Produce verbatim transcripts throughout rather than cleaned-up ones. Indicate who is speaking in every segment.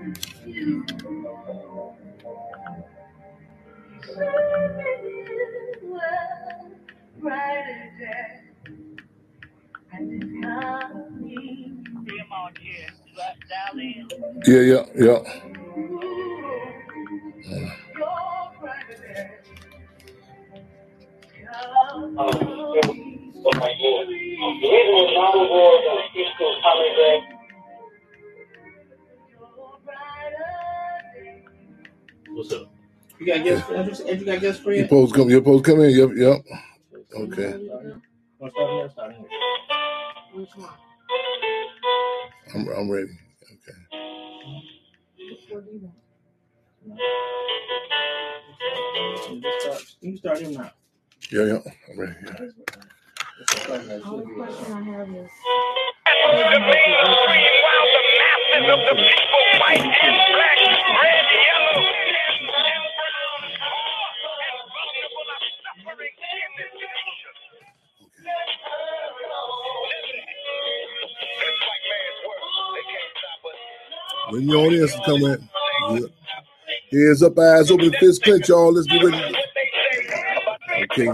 Speaker 1: Yeah, yeah, yeah.
Speaker 2: What's up? You got guests? Yeah. You got guests for you?
Speaker 1: Your post come. Your post come in. Yep, yep. Okay. I'm I'm ready. Okay.
Speaker 2: You can start him now.
Speaker 1: Yeah, yeah. I'm ready. Yeah.
Speaker 3: The only question I have is.
Speaker 4: The mainstream, while the masses of the people, white and black, red, yellow, and brown, poor and vulnerable are suffering in this nation. This white man's work, they can't stop us.
Speaker 1: When your audience is coming, yeah. Heads up, eyes open, fist clench, y'all. Let's get ready. Okay.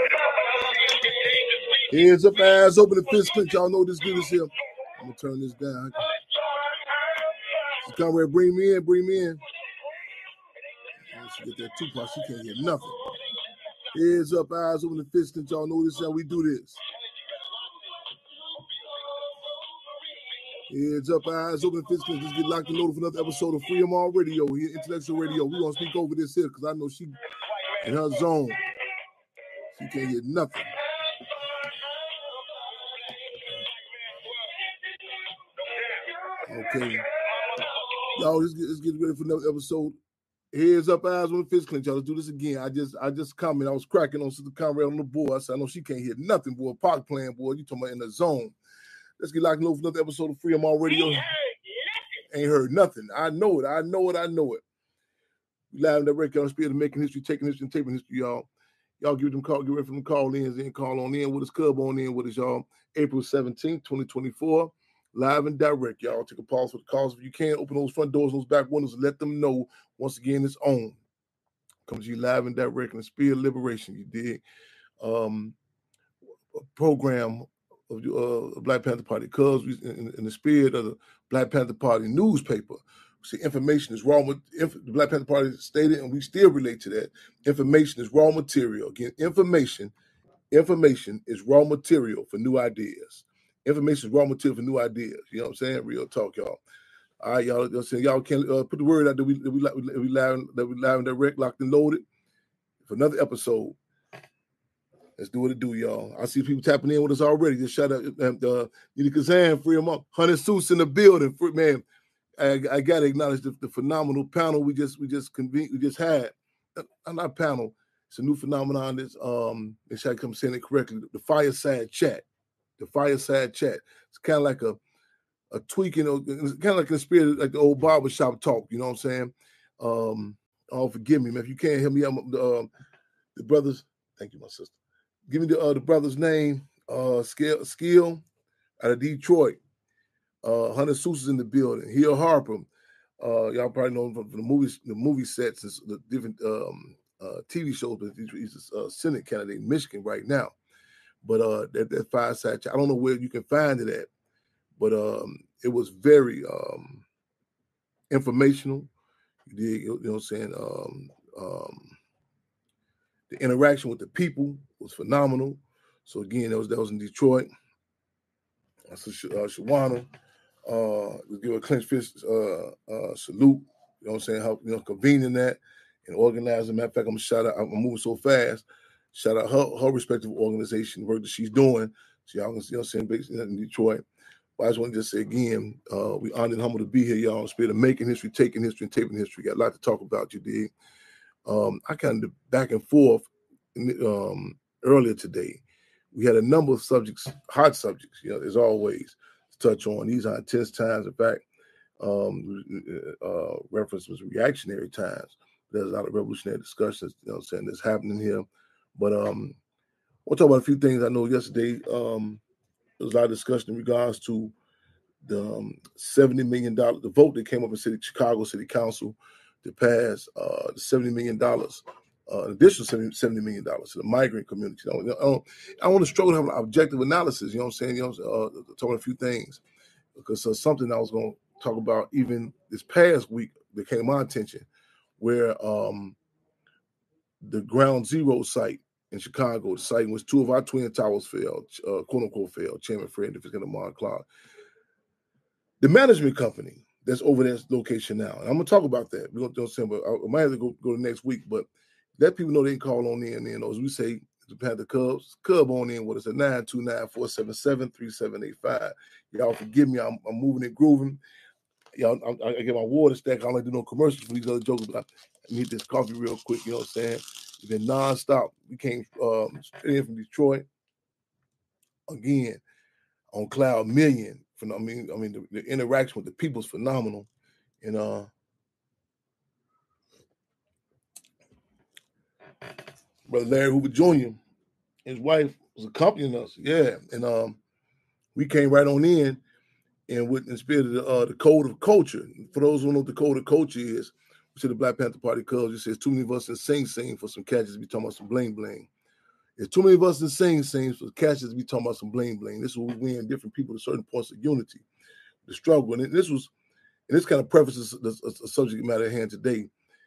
Speaker 1: Heads up, eyes open, fist clench. Y'all know this good is here. I'm gonna turn this down. So Conrad, bring me in, bring me in. She get that Tupac, she can't hear nothing. Heads up, eyes open, fist clench. Y'all know this is how we do this. Heads up, eyes open, fist clench. Let's get locked and loaded for another episode of Freedom All Radio here, Intellectual Radio. We're gonna speak over this here because I know she in her zone. She can't hear nothing. Okay. Y'all, let's get, let's get ready for another episode. Heads up, eyes on the fist clench. Y'all, let's do this again. I just I just comment. I was cracking on Sister Conrad on the board. I said, I know she can't hear nothing, boy. Park playing, boy. You talking about in the zone. Let's get locked and loaded for another episode of Freedom All Radio. Ain't heard nothing. I know it. I know it. I know it. We live in the record on Spirit of Making History, Taking History, and Taping History, y'all. Y'all give them call, get ready for them call-ins and call on in with us, Cub on in with us, y'all. April seventeenth, twenty twenty-four. Live and direct, y'all. Take a pause for the calls. If you can, open those front doors, those back windows, and let them know, once again, it's on. Comes to you live and direct in the spirit of liberation, you dig? Um, a program of the uh, Black Panther Party, because in, in the spirit of the Black Panther Party newspaper, see, information is raw. Inf- the Black Panther Party stated, and we still relate to that. Information is raw material. Again, information, information is raw material for new ideas. Information is raw material for new ideas. You know what I'm saying? Real talk, y'all. All right, y'all. Y'all, saying, y'all can uh, put the word out that we that we that we live that we live and direct, locked and loaded for another episode. Let's do what it do, y'all. I see people tapping in with us already. Just shout out uh, Nita Kazan, free them up. Hunter Seuss in the building, free, man. I, I gotta acknowledge the, the phenomenal panel we just we just convened we just had. Uh, not panel. It's a new phenomenon. That's um, make sure I come saying it correctly. The fireside chat. The fireside chat. It's kind of like a a tweaking, it's kind of like a spirit, like the old barbershop talk. You know what I'm saying? Um, oh, forgive me, man. If you can't hear me, I'm the um, the brothers. Thank you, my sister. Give me the uh, the brother's name. Uh, Skill Skill out of Detroit. Uh, Hunter Seuss is in the building. Hill Harper. Uh, y'all probably know him from the movies, the movie sets, and the different um, uh, T V shows. But he's a uh, Senate candidate in Michigan right now. But uh, that, that fireside chat, I don't know where you can find it at, but um, it was very um, informational. You did, you know what I'm saying? Um, um, the interaction with the people was phenomenal. So again, that was that was in Detroit. So uh, Shawana, uh, we give a clenched fist uh, uh, salute. You know what I'm saying? Help, you know, convening that and organizing. Matter of fact, I'm gonna shout out. I'm moving so fast. Shout out her her respective organization, work that she's doing. So y'all can see, you know, what I'm saying, based in Detroit. But I just want to just say again, uh, we honored and humbled to be here, y'all. Spirit of making history, taking history, and taping history. Got a lot to talk about, you dig? Um, I kind of back and forth um, earlier today. We had a number of subjects, hot subjects, you know, as always, to touch on. These are intense times. In fact, um, uh, reference was reactionary times. There's a lot of revolutionary discussions, you know, saying that's happening here. But um, we'll talk about a few things. I know yesterday um, there was a lot of discussion in regards to the um, seventy million dollars, the vote that came up in city, Chicago City Council to pass uh, the seventy million dollars, uh, an additional seventy million dollars to the migrant community. I, don't, I, don't, I want to struggle to have an objective analysis, you know what I'm saying? You know, uh, talking a few things, because uh, something I was going to talk about even this past week that came to my attention, where um, the Ground Zero site in Chicago, the site in which two of our twin towers failed, uh, quote unquote failed, Chairman Fred DeFiskin and Amon Clark. The management company that's over that location now, and I'm gonna talk about that. We're gonna do something, but I, I might have to go, go to next week. But let people know they can call on in. You know, as we say, to have the Cubs, Cub on in with us at nine two nine, four seven seven, three seven eight five. Y'all forgive me, I'm, I'm moving and grooving. Y'all, I, I get my water stack. I don't like to do no commercials for these other jokers, but I need this coffee real quick. You know what I'm saying? It's been nonstop. We came um, straight in from Detroit again on Cloud Million. I mean, I mean, the, the interaction with the people is phenomenal, and uh, Brother Larry Hoover Junior, his wife was accompanying us, yeah, and um, we came right on in, and with in spirit of the, uh, the code of culture. For those who don't know what the code of culture is, we see the Black Panther Party Cubs. It says too many of us in Sing Sing for some catches. We talking about some bling bling. There's too many of us in Sing Sing for catches. We talking about some bling bling. This is where we win different people to certain points of unity. The struggle, and this was, and this kind of prefaces the, the subject matter at hand today.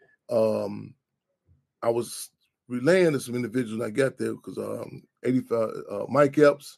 Speaker 1: Um, I was relaying to some individuals when I got there because um, eighty-five, uh, Mike Epps,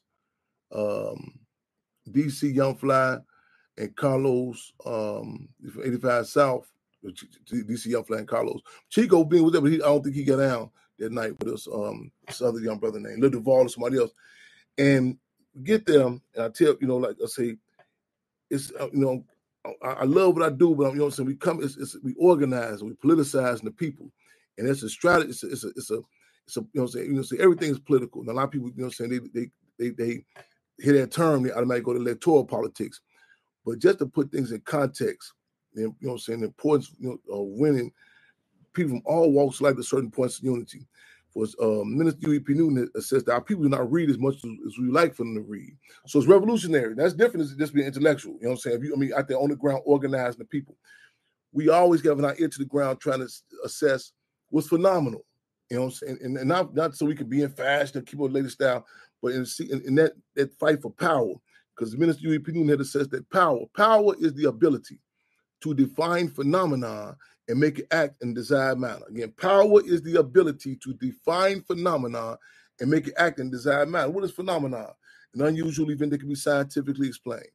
Speaker 1: um, D C Young Fly, and Carlos um, from eighty-five South, D C Young Fly and Carlos. Chico being with them, but he, I don't think he got down that night with us. Um, this other young brother named Lil Duval or somebody else, and get them, and I tell you know, like I say. It's uh, you know, I, I love what I do, but you know what I'm saying. We come, it's, it's we organize, we politicize the people, and it's a strategy. It's a, it's a, it's a, it's a you know what I'm saying. You know, say everything's political. And a lot of people, you know, what I'm saying they they they they hear that term, they automatically go to electoral politics. But just to put things in context, you know, what I'm saying, the importance you know, of winning people from all walks of life to certain points of unity. Was um, Minister U E P Newton says that our people do not read as much as, as we like for them to read. So it's revolutionary. That's different than just being intellectual. You know what I'm saying? If you, I mean, out there on the ground organizing the people. We always have our ear to the ground trying to assess what's phenomenal. You know what I'm saying? And, and not, not so we can be in fashion and keep on the latest style, but in, in, in that, that fight for power. Because Minister U E P Newton had assessed that power. Power is the ability to define phenomena and make it act in desired manner. Again, power is the ability to define phenomena and make it act in desired manner. What is phenomena? An unusual event that can be scientifically explained.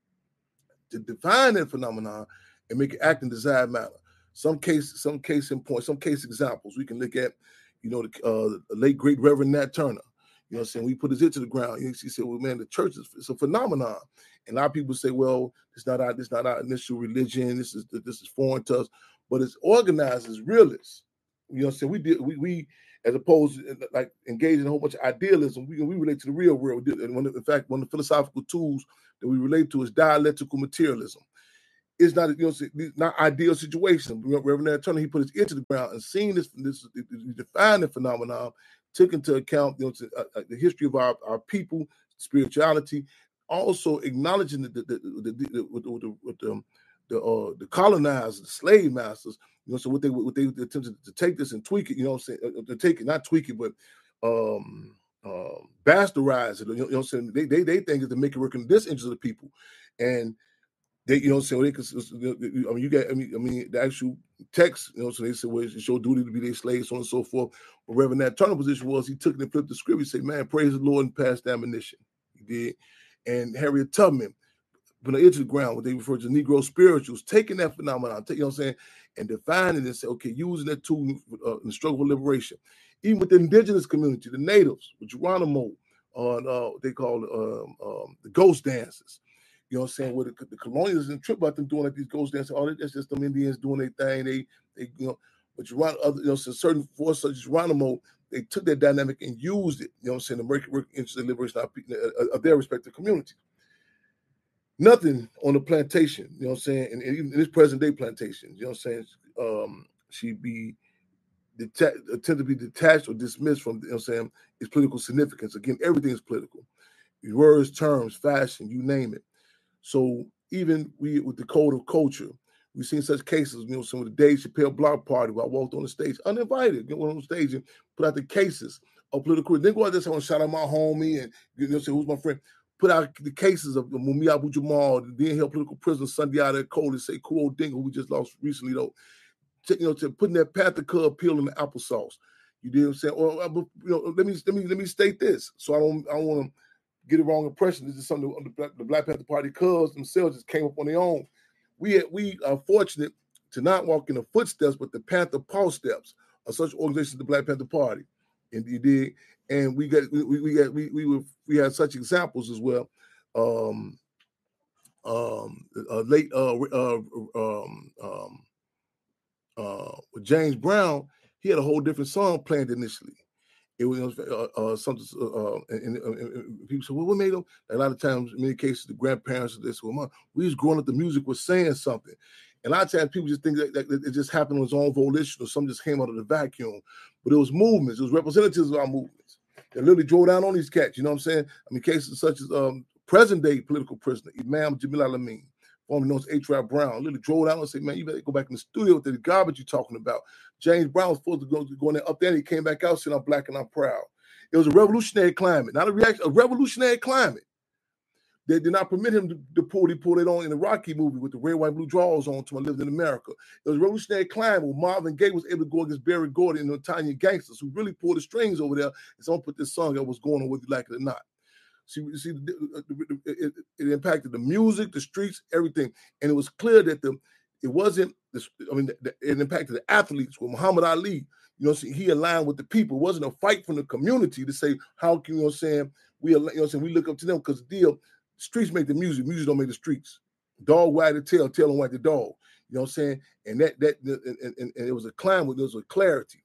Speaker 1: To define that phenomena and make it act in desired manner. Some case, some case in point, some case examples we can look at. You know, the, uh, the late great Reverend Nat Turner. You know what I'm saying? We put his ear to the ground. He said, "Well, man, the church is it's a phenomenon." And a lot of people say, "Well, it's not our, it's not our initial religion. This is this is foreign to us." But it's organized as realists. You know what I'm saying? We did we we as opposed to like engaging in a whole bunch of idealism, we we relate to the real world. And one of, in fact, one of the philosophical tools that we relate to is dialectical materialism. It's not, you know, not ideal situation. Reverend Nat Turner, he put his ear to the ground and seeing this, this he defined the phenomenon, took into account, you know, to, uh, the history of our, our people, spirituality, also acknowledging the the the, the, the, with the, with the, with the The, uh, the colonizers, the slave masters, you know, so what they what they attempted to take this and tweak it, you know what I'm saying, uh, to take it, not tweak it, but um, uh, bastardize it, you know, you know what I'm saying, they, they, they think it's to make it work in this interest of the people, and they, you know what I'm saying, they could, I mean, you got, I mean, I mean, the actual text, you know, so they said, well, it's your duty to be their slaves, so on and so forth, but Reverend Nat Turner's position was, he took it and flipped the script, he said, man, praise the Lord and pass the ammunition, he did, and Harriet Tubman, put an ear to the ground, what they refer to as Negro spirituals, taking that phenomenon, you know what I'm saying, and defining it and say, okay, using that tool uh, in the struggle for liberation. Even with the indigenous community, the natives, with Geronimo, on uh, what they call um, um, the ghost dances. You know what I'm saying? Where the, the colonials and trip about them doing like these ghost dances, oh, that's just them Indians doing their thing. They, they, you know, but Geronimo, other, you know, so certain forces such as Geronimo, they took that dynamic and used it. You know what I'm saying? To make it work into the liberation of, of, of their respective community. Nothing on the plantation, you know what I'm saying, and, and even in this present day plantation, you know what I'm saying, um, she'd be deta- attempt to be detached or dismissed from, you know what I'm saying, its political significance. Again, everything is political. Words, terms, fashion, you name it. So even we with the code of culture, we've seen such cases. You know, some of the Dave Chappelle block party where I walked on the stage uninvited, get on the stage and put out the cases of political. Then go out there and shout out my homie and you know say who's my friend. Put out the cases of Mumia Abu Jamal, the then held political prisoner Sunday out of Cole, and say Kuo Ding, who we just lost recently though. To, you know, to putting that Panther Club peel in the applesauce. You know what I'm saying? Or you know, let me let me let me state this, so I don't I don't want to get the wrong impression. This is something the Black, the Black Panther Party cuz themselves just came up on their own. We had, we are fortunate to not walk in the footsteps, but the Panther Paw steps of such organizations, the Black Panther Party, and you did. And we got we we got we we were we had such examples as well. Um, um, uh, late uh, uh, um, um, uh, with James Brown, he had a whole different song planned initially. It was uh, uh, something, uh, and, and, and people said, "Well, what made them?" A lot of times, in many cases, the grandparents of this, well, we was growing up, the music was saying something. And a lot of times, people just think that, that it just happened on its own volition, or something just came out of the vacuum. But it was movements, it was representatives of our movements. They literally drove down on these cats. You know what I'm saying? I mean, cases such as um, present-day political prisoner Imam Jamil Al-Amin, formerly known as H. Rap Brown, literally drove down and said, "Man, you better go back in the studio with the garbage you're talking about." James Brown was supposed to go, go in there up there, and he came back out saying, "I'm black and I'm proud." It was a revolutionary climate, not a reaction, a revolutionary climate. They did not permit him to, to pull, he pulled it on in the Rocky movie with the red, white, blue drawers on to I Lived in America. It was a revolutionary climate where Marvin Gaye was able to go against Barry Gordy and the Italian gangsters who really pulled the strings over there. And someone put this song that was going on whether you like it or not. See, see, it, it impacted the music, the streets, everything. And it was clear that the it wasn't, this, I mean, it impacted the athletes with Muhammad Ali. You know, see, he aligned with the people. It wasn't a fight from the community to say, how can, you know what I'm saying, we, you know what I'm saying, we look up to them because the deal, streets make the music, music don't make the streets. Dog wag the tail, tail don't wag the dog. You know what I'm saying? And that, that and, and, and it was a climate, there was a clarity.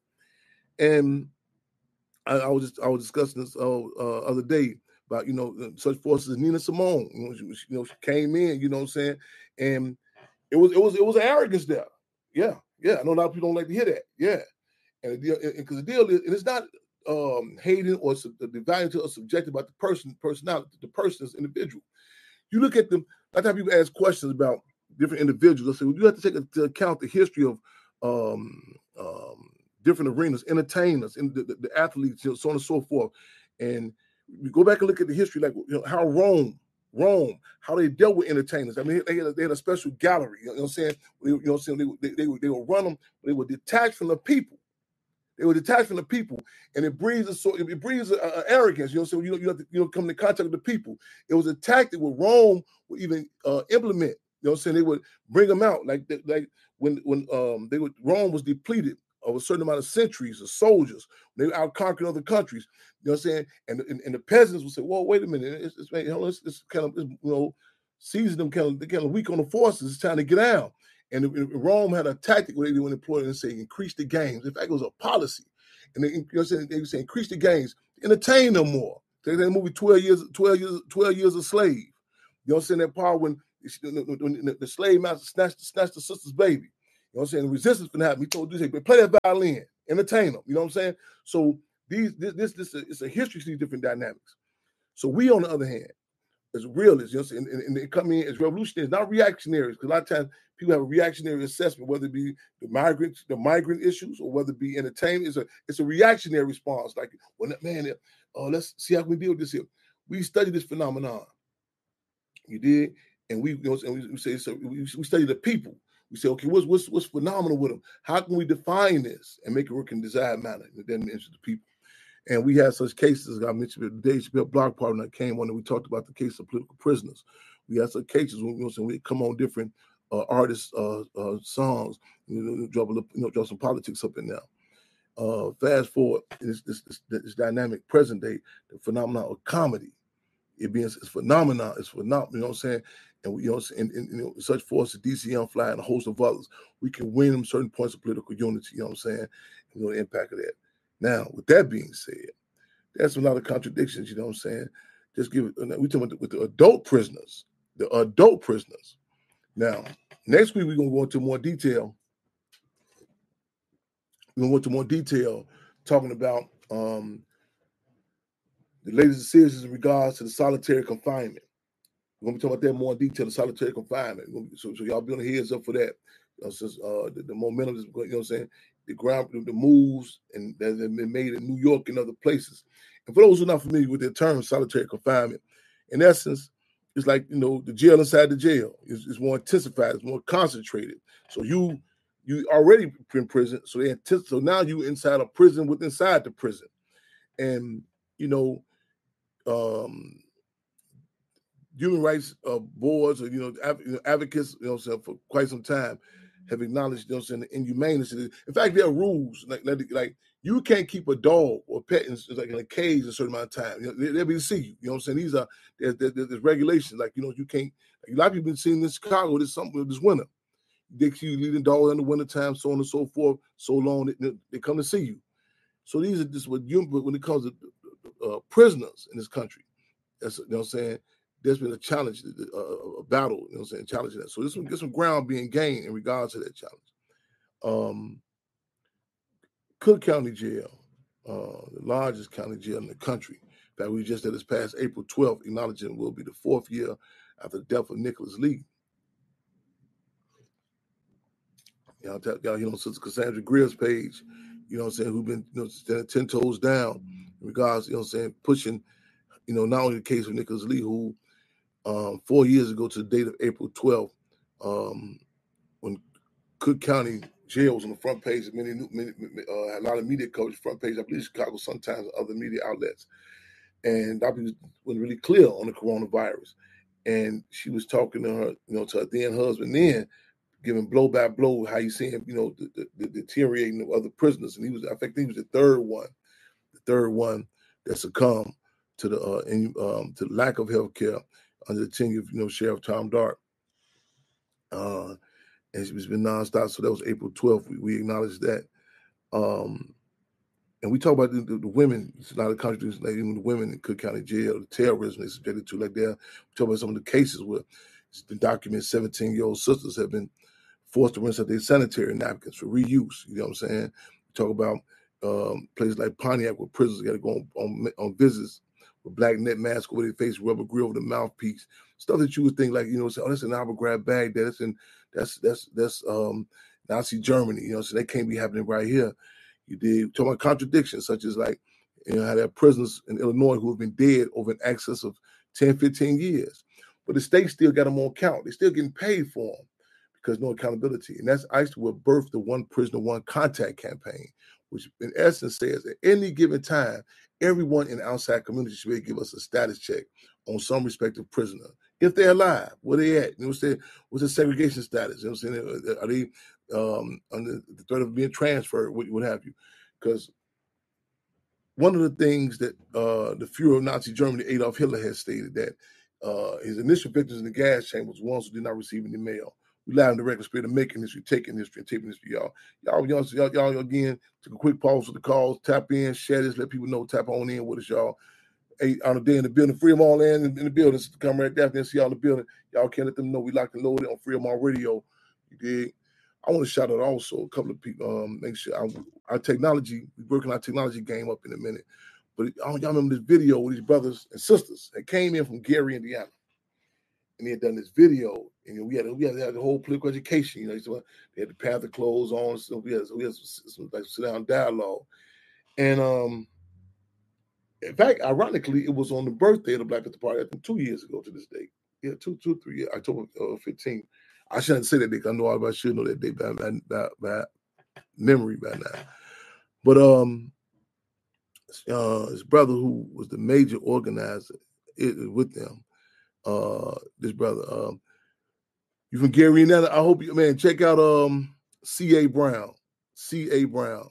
Speaker 1: And I, I was just, I was discussing this uh, uh, other day, about, you know, such forces as Nina Simone. You know, she, you know, she came in, you know what I'm saying? And it was it was it was arrogance there. Yeah, yeah. I know a lot of people don't like to hear that. Yeah. And because the deal is, and it's not um hating or sub, the value to or subjective about the person, personality, the person as individual. You look at them, a lot of times people ask questions about different individuals. I say, well, you have to take into account the history of um um different arenas, entertainers, and the, the, the athletes, you know, so on and so forth. And we go back and look at the history, like, you know, how Rome, Rome, how they dealt with entertainers. I mean, they had a, they had a special gallery. You know what I'm saying? You know what I'm saying? They, they, they, they would run them, but they were detached from the people. They were detached from the people, and it breeds a sort. It breeds a, a arrogance. You know, so you know, you have to, you know, come into contact with the people. It was a tactic where Rome would even uh, implement. You know, what I'm saying, they would bring them out like like when when um they would Rome was depleted of a certain amount of centuries of soldiers. They out conquering other countries. You know what I'm saying? And, and, and the peasants would say, well, wait a minute. It's, it's, it's, it's kind of, it's, you know, season them kind of, they're kind of weak on the forces. It's time to get out. And, and Rome had a tactic where they would employ and say, increase the gains. In fact, it was a policy. And they, you know what I'm saying? They would say, increase the gains, entertain them more. They had a movie twelve years, twelve years, twelve years a slave. You know what I'm saying? That part when, when the slave master snatched, snatched the sister's baby. You know what I'm saying? The resistance can happen. He told you, hey, play that violin, entertain them. You know what I'm saying? So these, this, this, this, it's a history of these different dynamics. So we, on the other hand, as realists, you know what I'm saying? And, and they come in as revolutionaries, not reactionaries, because a lot of times people have a reactionary assessment, whether it be the migrant, the migrant issues, or whether it be entertainment. It's a, it's a reactionary response. Like, well, man, oh, let's see how we deal with this here. We study this phenomenon. You did, and we, you know, and we, we say so. We, we study the people. We say, okay, what's what's what's phenomenal with them? How can we define this and make it work in desired manner? And then mention the people. And we had such cases. I mentioned the Dave Chappelle block party that came on, and we talked about the case of political prisoners. We had some cases when, you know, so we come on different uh, artists' uh, uh, songs, you know, drop a little, you know, drop some politics up in there. Uh, fast forward, this, this, this, this dynamic present day, the phenomenon of comedy. It being it's phenomenon, it's phenomenal, you know what I'm saying? And we, you know, and, and you know, such forces, D C Young Fly and a host of others, we can win them certain points of political unity, you know what I'm saying? You know, the impact of that. Now, with that being said, there's a lot of contradictions, you know what I'm saying? Just give it, we talking about with the adult prisoners, the adult prisoners. Now, next week we're gonna go into more detail. We're gonna go into more detail talking about um the latest decisions in regards to the solitary confinement. We're gonna be talking about that more in detail, the solitary confinement. So, so y'all be on the heads up for that. You know, since, uh, the, the momentum is, you know what I'm saying, the ground, the moves, and that have been made in New York and other places. And for those who are not familiar with the term solitary confinement, in essence, it's like, you know, the jail inside the jail. It's, it's more intensified, it's more concentrated. So you you already in prison, so they anticipate, so now you inside a prison within inside the prison. And, you know, um, human rights uh, boards or, you know, av- you know, advocates, you know, so for quite some time have acknowledged, you know, saying the inhumaneness. In fact, there are rules like, like like you can't keep a dog or pet in, like in a cage a certain amount of time. You know, they, they'll be to see you. You know what I'm saying? These are there's, there's, there's regulations like, you know, you can't. Like, a lot of people been seeing in Chicago this something this winter. They keep you leaving dog in the wintertime, so on and so forth. So long they, they come to see you. So these are just what you when it comes to uh, prisoners in this country. That's, you know what I'm saying. There's been a challenge, a, a battle, you know what I'm saying, challenging that. So there's some, there's some ground being gained in regards to that challenge. Um, Cook County Jail, uh, the largest county jail in the country. In fact, we just had this past April twelfth, acknowledging will be the fourth year after the death of Nicholas Lee. Y'all, y'all, you know, Sister Cassandra Greer's page, you know what I'm saying, who've been, you know, standing ten toes down in regards, you know what I'm saying, pushing, you know, not only the case of Nicholas Lee, who um, four years ago to the date of April twelfth, um, when Cook County Jail was on the front page of many, many uh, a lot of media coverage, front page, I believe Chicago sometimes other media outlets. And Doctor was really clear on the coronavirus. And she was talking to her, you know, to her then husband then, giving blow by blow how you see him, you know, the, the, the deteriorating of other prisoners. And he was, I think he was the third one, the third one that succumbed to the uh, in, um, to the lack of health care under the tenure of, you know, Sheriff Tom Dart. Uh, and it's been nonstop. So that was April twelfth. We, we acknowledged that. Um, and we talk about the, the, the women. It's a lot of countries, like even the women in Cook County Jail, the terrorism they subjected to. Like there, we talk about some of the cases where it's been documented seventeen-year-old sisters have been forced to rinse out their sanitary napkins for reuse. You know what I'm saying? We talk about um, places like Pontiac where prisoners got to go on, on, on visits with black net mask over their face, rubber grill over the mouthpiece, stuff that you would think like, you know, say, oh, that's an Abu Ghraib Baghdad, that's in that's that's that's um, Nazi Germany. You know, so that can't be happening right here. You did talk about contradictions such as like, you know, how there are prisoners in Illinois who have been dead over an excess of ten, fifteen years, but the state still got them on count. They're still getting paid for them because no accountability. And that's ICE will birth the One Prisoner, One Contact campaign, which in essence says at any given time, everyone in the outside community should be able to give us a status check on some respective prisoner. If they're alive, where they at? You know what I'm saying? What's the segregation status? You know what I'm saying? Are they um, under the threat of being transferred? What, what have you? Because one of the things that uh, the Fuhrer of Nazi Germany, Adolf Hitler, has stated that uh, his initial victims in the gas chambers were ones who did not receive any mail. We live in the record spirit of making history, taking history, and taping history, y'all. Y'all, y'all, y'all, y'all again, took a quick pause for the calls, tap in, share this, let people know, tap on in with us, y'all. Hey, on the day in the building, Freedom All in, in the building. Come right there, see y'all in the building. Y'all can't let them know we locked and loaded on Freedom All Radio. You dig? I want to shout out also a couple of people. Um, make sure our, our technology, we're working our technology game up in a minute. But I don't, y'all remember this video with these brothers and sisters that came in from Gary, Indiana, and they had done this video. And you know, we had we had, had the whole political education. You know, so they had the Panther clothes on. So we had, so we had some, some like sit down dialogue. And um, in fact, ironically, it was on the birthday of the Black Panther Party. I think two years ago to this date. Yeah, two, two, three years. October uh, fifteenth. I shouldn't say that day because I know all about. I should know that day by, by, by, by memory by now. But um, uh, his brother, who was the major organizer it, with them, uh, this brother, um, you from Gary, Indiana. I hope you, man, check out um C A Brown, C A Brown.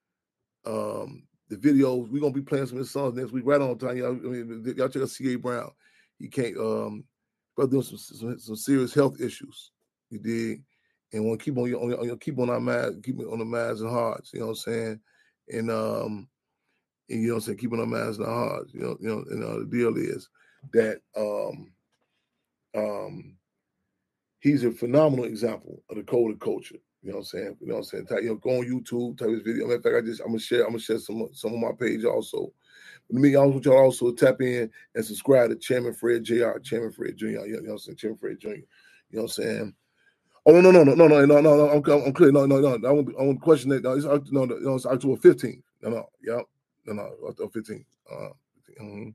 Speaker 1: Um, the videos we're gonna be playing some of his songs next week, right on time. Y'all, I mean, y'all check out C A Brown. He can't um, brother doing some, some some serious health issues. You dig? And want to keep on your, on your keep on our minds, keep it on the minds and hearts. You know what I'm saying? And um, and you know what I'm saying, keeping our minds and our hearts. You know, you know, and uh, the deal is that um, um, he's a phenomenal example of the code of culture. You know what I'm saying? You know what I'm saying? Type, you know, go on YouTube, type this video. In fact, I just I'm gonna share, I'm gonna share some some of my page also. But me, I want y'all also tap in and subscribe to Chairman Fred J R, Chairman Fred Junior You know what I'm saying? Chairman Fred Junior You know what I'm saying? Oh no, no, no, no, no, no, no, no, I'm, I'm clear. No, no, no. I want I want to question that. No, it's no, no, it's October fifteenth. No, no, yeah, no, no, October fifteenth. Uh, um,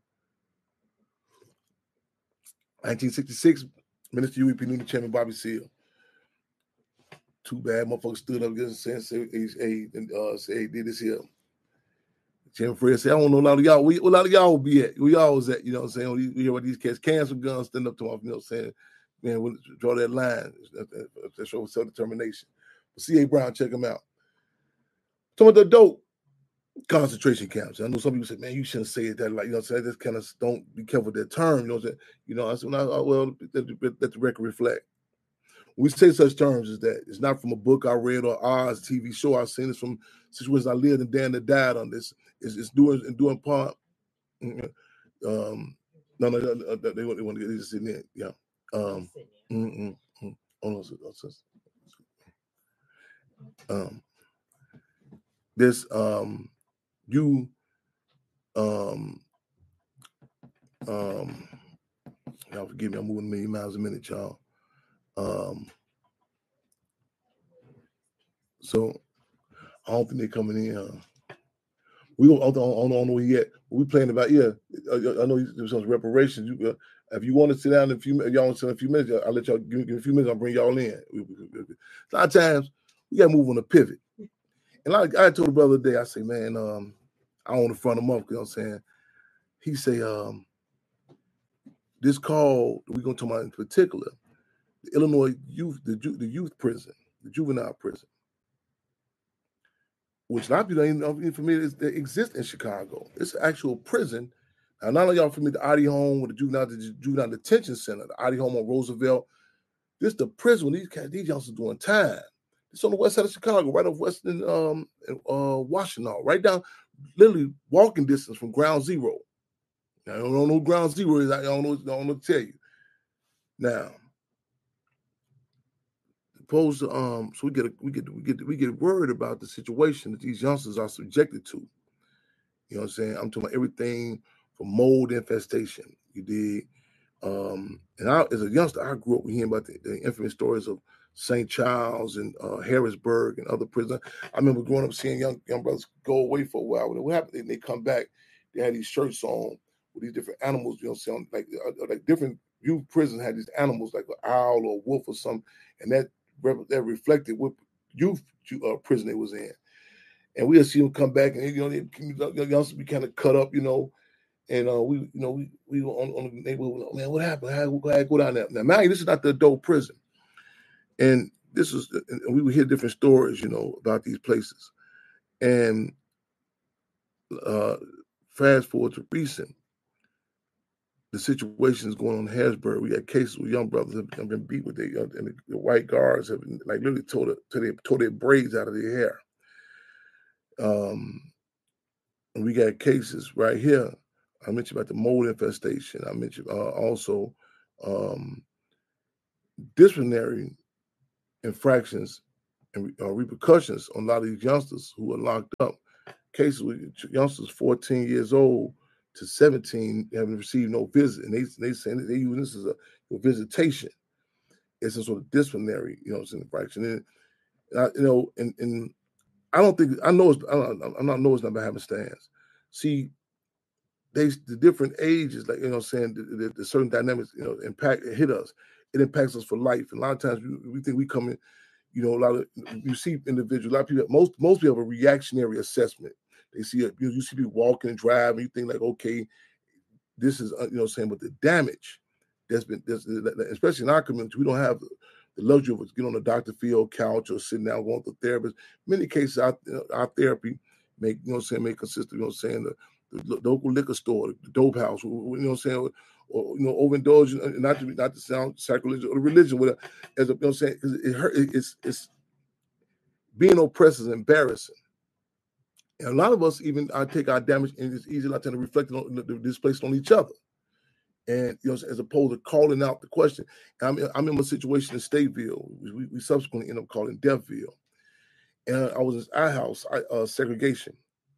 Speaker 1: nineteen sixty-six, Minister U E P Newton Chairman Bobby Seale. Too bad motherfuckers stood up against and said, hey, uh, say, hey, did this here. Chairman Fred said, I don't know a lot of y'all, where, where a lot of y'all be at? Where y'all was at, you know what I'm saying? We, we hear what these cats, cans with guns, stand up to them, you know what I'm saying? Man, we'll draw that line. That shows self-determination. But C A. Brown, check him out. Talking about the dope concentration camps. I know some people say, man, you shouldn't say it that like, you know what I'm saying? Just kind of don't be careful with that term, you know what I'm saying? You know, I said, well, well let, let the record reflect. When we say such terms as that, it's not from a book I read or Oz T V show I've seen. It's from situations I lived and Dan that died on this. It's, it's doing and doing part. Um, no, no, no, they, they want to get this in there. Yeah. Um, mm, mm, mm. Oh, no, um, this um, you um, um, y'all forgive me. I'm moving a million miles a minute, y'all. Um, so I don't think they're coming in. Uh, we don't, I don't, I don't know yet. We playing about yeah. I, I know there's some reparations. You, uh, if you want to sit down in a few, if y'all want to sit in a few minutes, I'll let y'all give me, give me a few minutes. I'll bring y'all in. A lot of times we got to move on a pivot. And like I told the brother the other day, I say, man, um, I don't want to front him up. You know what I'm saying? He say, um, this call we're gonna talk about in particular, the Illinois youth, the the youth prison, the juvenile prison, which a lot of people ain't even familiar is that exists in Chicago. It's an actual prison. Now, not only y'all familiar with the Oddie Home, with the juvenile, the juvenile detention center, the Oddie Home on Roosevelt. This the prison when these cats, these youngsters doing time. It's on the west side of Chicago, right off Western um, uh, Washington, right down, literally walking distance from Ground Zero. Now, I don't know who Ground Zero is. I don't know. I don't know to tell you. Now, opposed to um, so we get a, we get we get we get worried about the situation that these youngsters are subjected to. You know what I'm saying? I'm talking about everything from mold infestation. You did, um, and I, as a youngster, I grew up hearing about the, the infamous stories of Saint Charles and uh, Harrisburg and other prisons. I remember growing up seeing young young brothers go away for a while. When what happened, they come back, they had these shirts on with these different animals. You know, what I'm saying? Like uh, like different youth prisons had these animals like an owl or a wolf or something, and that that reflected what youth uh, prison they was in. And we'll see them come back, and you know, they, the youngsters be kind of cut up, you know. And uh, we, you know, we we were on, on the neighborhood. Man, what happened? How I go down there? Now, man, this is not the adult prison. And this is, and we would hear different stories, you know, about these places. And uh, fast forward to recent, the situation is going on in Harrisburg. We got cases where young brothers have been beat with their, and the, the white guards have been, like literally tore, the, tore, their, tore their braids out of their hair. Um, and we got cases right here. I mentioned about the mold infestation. I mentioned uh, also um, disciplinary infractions and uh, repercussions on a lot of these youngsters who are locked up. Cases with youngsters fourteen years old to seventeen haven't received no visit, and they they saying that they use this as a, a visitation. It's a sort of disciplinary, you know, infraction. And, and I, you know, and and I don't think I know it's I don't, I'm not know it's not by happenstance. See, they the different ages, like you know, saying the, the, the certain dynamics, you know, impact hit us. It impacts us for life. And a lot of times we, we think we come in, you know, a lot of you see individuals, a lot of people, most most people have a reactionary assessment. They see it, you know, you see people walking and driving, you think like, okay, this is, you know, saying, but the damage that's been, that's, especially in our community, we don't have the, the luxury of getting on the Doctor Phil couch or sitting down going to the therapist. In many cases, our, you know, our therapy may, you know, saying, may consist of, you know, saying the, the local liquor store, the dope house, you know, what I'm saying, or you know, overindulging, not to not to sound sacrilegious, or religion, with as a, you know, what I'm saying, because it hurt. It's it's being oppressed is embarrassing. And a lot of us even I take our damage, and it's easy not to reflect on displaced on each other. And you know, as opposed to calling out the question. I'm in, I'm in a situation in Stateville. We, we subsequently ended up calling Deathville. And I was in our house, I, uh, segregation.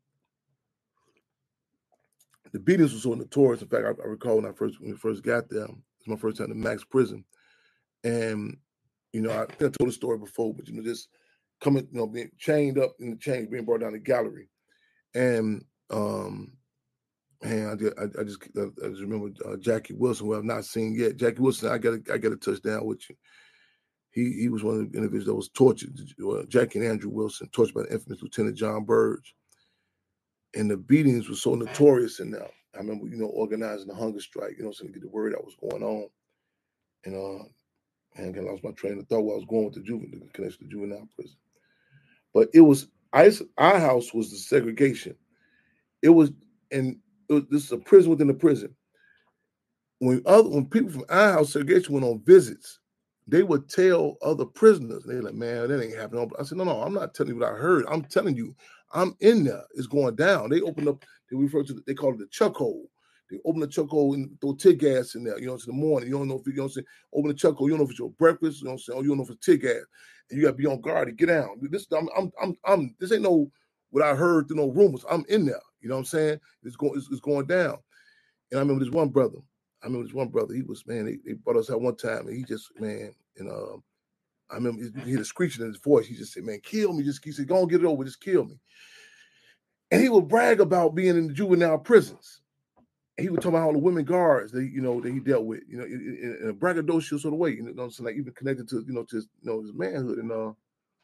Speaker 1: The beatings were so notorious. In fact, I, I recall when I first when we first got there, it was my first time in Max Prison. And, you know, I think I told the story before, but, you know, just coming, you know, being chained up in the chain, being brought down the gallery. And, um, and I, did, I, I just I just remember uh, Jackie Wilson, who I've not seen yet. Jackie Wilson, I got I got a touchdown with you. He he was one of the individuals that was tortured. Uh, Jackie and Andrew Wilson, tortured by the infamous Lieutenant John Burge. And the beatings were so notorious in there. I remember, you know, organizing the hunger strike, you know, so to get the word that was going on. And uh, and I lost my train of thought where I was going with the juvenile, the connection to juvenile prison. But it was, I, our house was the segregation. It was, and it was, this is a prison within a prison. When other, when people from our house segregation went on visits, they would tell other prisoners, they're like, man, that ain't happening. I said, no, no, I'm not telling you what I heard. I'm telling you, I'm in there. It's going down. They opened up, they refer to, they call it the chuck hole. They open the chuck hole and throw tear gas in there, you know, it's in the morning. You don't know if you, you know what I'm saying, open the chuck hole, you don't know if it's your breakfast, you know what I'm saying, or you don't know if it's tear gas. And you got to be on guard to get down. This, I'm, I'm, I'm, I'm, this ain't no, what I heard through no rumors. I'm in there. You know what I'm saying? It's going, it's, it's going down. And I remember this one brother, I remember this one brother, he was, man, they, they brought us out one time and he just, man, and um, I remember you could hear the screeching in his voice. He just said, man, kill me. Just, he said, go on, get it over, just kill me. And he would brag about being in the juvenile prisons. And he would talk about all the women guards that, you know, that he dealt with, you know, in, in a braggadocious sort of way, you know what I'm saying? Like even connected to, you know, to his, you know, his manhood. And uh,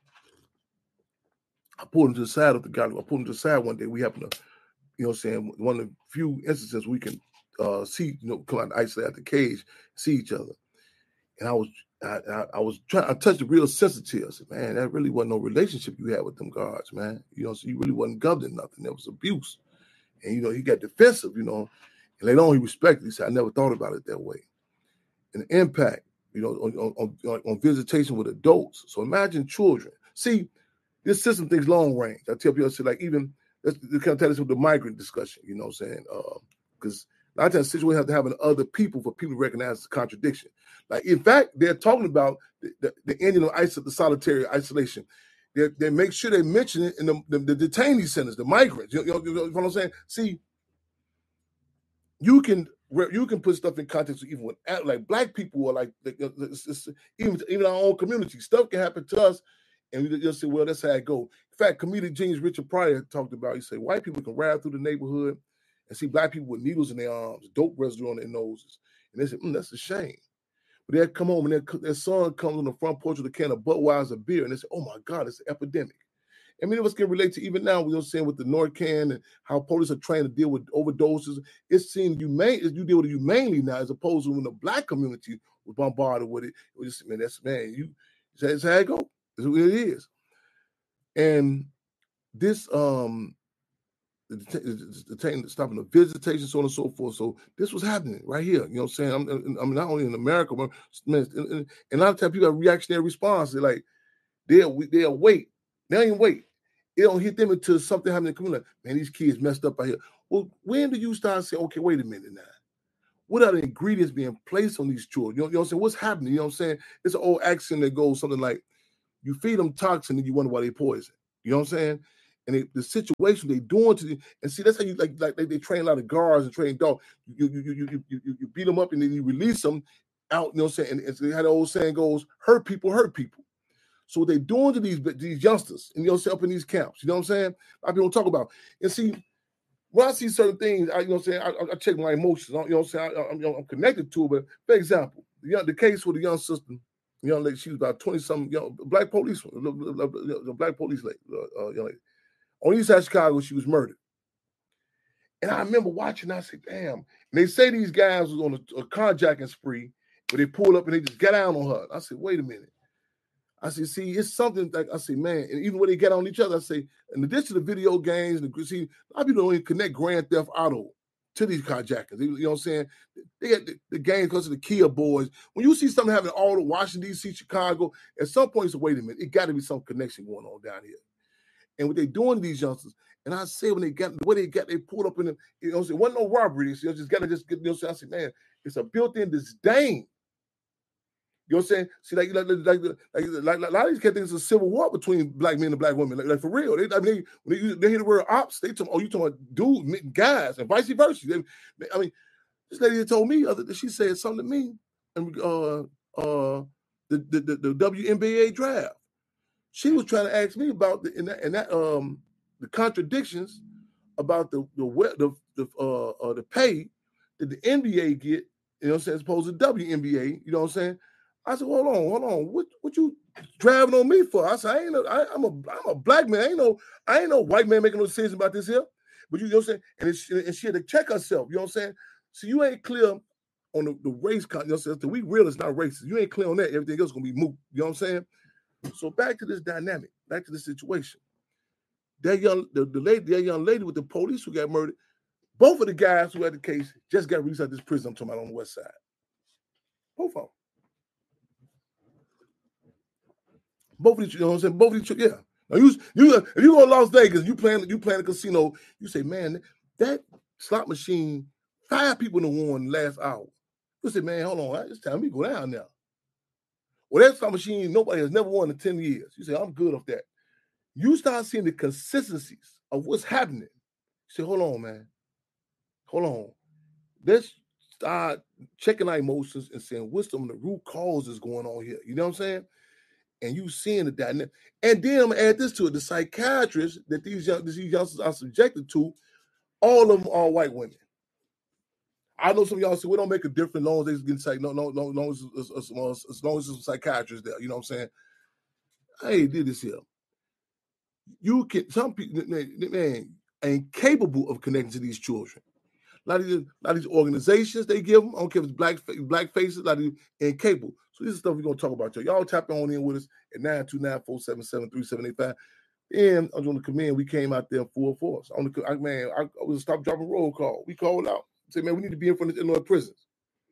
Speaker 1: I pulled him to the side of the guy. I pulled him to the side one day. We happened to, you know what I'm saying, one of the few instances we can uh, see, you know, come out and isolate out the cage, see each other. And I was, I, I, I was trying, I touched the real sensitive. I said, man, that really wasn't no relationship you had with them guards, man. You know, so you really wasn't governing nothing. There was abuse. And, you know, he got defensive, you know, and later on he respected. He said, I never thought about it that way. And the impact, you know, on, on, on, on visitation with adults. So imagine children. See, this system thinks long range. I tell people, I say, like, even, let's kind of tell this with the migrant discussion, you know what I'm saying? Because uh, a lot of times situations have to have other people for people to recognize the contradiction. Like, in fact, they're talking about the, the, the ending of iso- the solitary isolation. They, they make sure they mention it in the, the, the detainee centers, the migrants. You know, you know what I'm saying? See, you can you can put stuff in context even with like black people or like it's, it's, even even our own community. Stuff can happen to us, and we just say, well, that's how it goes. In fact, comedian genius Richard Pryor talked about. He said white people can ride through the neighborhood and see black people with needles in their arms, dope residue on their noses, and they said, mm, that's a shame. But they come home and their, their son comes on the front porch with a can of Budweiser beer, and they say, oh my God, it's an epidemic. And many of us can relate to even now, we are saying with the Narcan and how police are trying to deal with overdoses. It's seen humane, you deal with it humanely now, as opposed to when the black community was bombarded with it. It was just, man, that's, man, you, that's how it goes. That's what it is. And this, um, the, the, the, the stopping the visitation, so on and so forth. So this was happening right here. You know what I'm saying? I'm, I'm not only in America, but man, and, and a lot of times people have reactionary response. They're like, they'll, they'll wait. They don't even wait. It don't hit them until something happens in the community. Man, these kids messed up out here. Well, when do you start saying, okay, wait a minute now? What are the ingredients being placed on these children? You know, you know what I'm saying? What's happening? You know what I'm saying? It's an old axiom that goes something like, you feed them toxin and you wonder why they poison. You know what I'm saying? And they, the situation they doing to them, and see, that's how you, like, like they, they train a lot of guards and train dogs. You, you, you, you, you, you, you beat them up and then you release them out, you know what I'm saying? And, and so how the old saying goes, hurt people, hurt people. So what they're doing to these, these youngsters, and you know, up in these camps, you know what I'm saying? A lot of people don't talk about. And see, when I see certain things, I, you know what I'm saying, I, I check my emotions, you know what I'm saying? I, I'm, you know, I'm connected to it, but for example, the, young, the case with the young sister, the young lady, she was about twenty-something, young, black police, the black police lady, uh, young lady. On the east side of Chicago, she was murdered. And I remember watching, I said, damn. And they say these guys was on a, a carjacking spree, but they pulled up and they just got down on her. I said, wait a minute. I say, see, it's something like I say, man, and even when they get on each other, I say, in addition to the video games, and the, see, a lot of people don't even connect Grand Theft Auto to these carjackings. You know what I'm saying? They got the, the games because of the Kia boys. When you see something happening all over Washington, D C, Chicago, at some point you say, wait a minute, it got to be some connection going on down here. And what they doing to these youngsters, and I say when they got the way they got, they pulled up in the, you know, it wasn't no robbery. So you just got to just get, you know, I say, man, It's a built-in disdain. You know what I'm saying? See, like, like, like, like, like, like a lot of these cats think it's a civil war between black men and black women. Like, like for real. They, I mean, they, when they, they hear the word ops, they talk, oh, you talking about dudes, guys, and vice versa. They, they, I mean, this lady told me, other, she said something to me, and uh, uh, the, the, the, the W N B A draft. She was trying to ask me about the, in that, in that um, the contradictions about the the the the, uh, uh, the pay that the N B A get, you know what I'm saying, as opposed to W N B A, you know what I'm saying? I said, hold on, hold on, what what you driving on me for? I said, I ain't no, I, I'm a I'm a black man. I ain't no I ain't no white man making no decisions about this here. But you, you know what I'm saying? And, it's, and she had to check herself, you know what I'm saying? So you ain't clear on the, the race, you know what I'm saying? So we real is not racist. You ain't clear on that. Everything else is gonna be moot. You know what I'm saying? So back to this dynamic, back to the situation. That young, the, the lady, that young lady with the police who got murdered, both of the guys who had the case just got released out of this prison I'm talking about on the west side. Both of them. Both of these, you know what I'm saying? Both of these, yeah. Now you, you, if you go to Las Vegas, you playing, you playing a casino, you say, man, that slot machine, five people in the won in the last hour. You say, man, hold on, it's time we go down now. Well, that slot machine, nobody has never won in ten years. You say, I'm good off that. You start seeing the consistencies of what's happening. You say, hold on, man. Hold on. Let's start checking our emotions and saying, what's some of the root causes going on here? You know what I'm saying? And you seeing the dynamic. And then I'm going to add this to it. The psychiatrists that these, young, these youngsters are subjected to, all of them are white women. I know some of y'all say, we don't make a difference as long as they get psych, no, no, no, no, as, as, as, as long as there's some psychiatrists there. You know what I'm saying? I ain't did this here. You can, some people, man, man, ain't capable of connecting to these children. A lot of these, a lot of these organizations they give them, I don't care if it's black, black faces, a lot of these incapable. So this is stuff we're going to talk about. Y'all, y'all tap on in with us at nine two nine, four seven seven, three seven eight five. And I was on the command, we came out there full force. On the, I, man, I, I was stop dropping roll call. We called out. Say, man, we need to be in front of the Illinois prisons.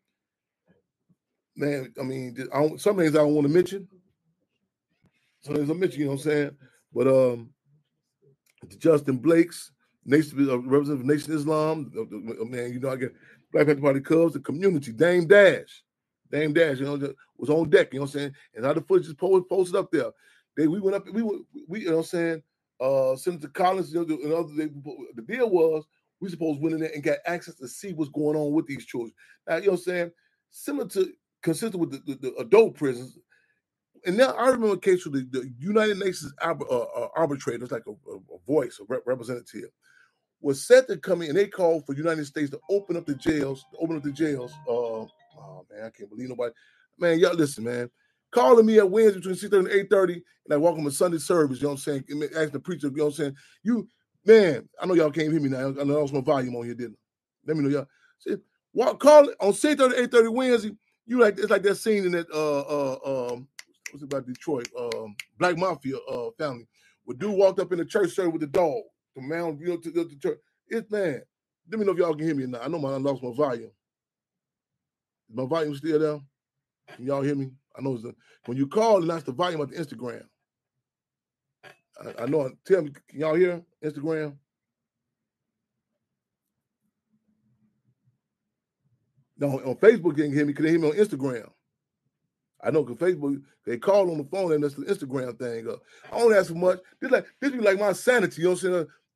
Speaker 1: Man, I mean, I don't, some things I don't want to mention. Some things I mention, you know what I'm saying? But um, Justin Blake's, Nation, uh, representative of Nation Islam, uh, man, you know, I get Black Panther Party Cubs, the community, Dame Dash. Dame Dash, you know, was on deck, you know what I'm saying? And how the footage is posted, posted up there. They, we went up, we were, we, you know what I'm saying? Uh, Senator Collins, you know, and other, they, the deal was, we supposed to went in there and got access to see what's going on with these children. Now, you know what I'm saying? Similar to, consistent with the, the, the adult prisons. And now I remember a case with the, the United Nations arbit, uh, uh, arbitrators, like a, a, a voice, a rep- representative, was set to come in, and they called for the United States to open up the jails, to open up the jails. Uh, oh, man, I can't believe nobody. Man, y'all listen, man. Calling me at Wednesday between six thirty and eight thirty, and I walk them to Sunday service, you know what I'm saying? Asking the preacher, you know what I'm saying? You, man, I know y'all can't hear me now. I know I lost my volume on here, didn't I? Let me know, y'all. See, walk, call on six thirty, eight thirty Wednesday. You like it's like that scene in that uh uh um what's it about Detroit um Black Mafia uh family where dude walked up in the church service with the dog to mount you know to, to the church. It's man. Let me know if y'all can hear me now. I know my I lost my volume. Is my volume still there? Can y'all hear me? I know it's the, when you call and that's the volume of the Instagram. I, I know. Tell me, can y'all hear Instagram? No, on Facebook they can hear me. Can they hear me on Instagram? I know because Facebook, they call on the phone and that's the Instagram thing up. I don't ask for much. This like this be like my sanity, you know what I'm saying?